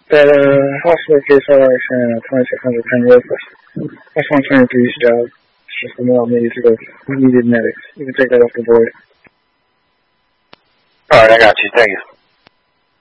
The hospital case already saying a 2600 pound worthless. That's one trying to do his job. It's just the more needed medics. You can take that off the board. Alright, I got you. Thank you.